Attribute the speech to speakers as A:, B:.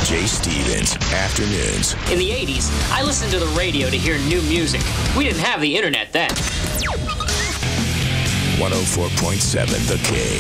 A: Jay Stevens, afternoons.
B: In the 80s, I listened to the radio to hear new music. We didn't have the internet then.
A: 104.7 The King.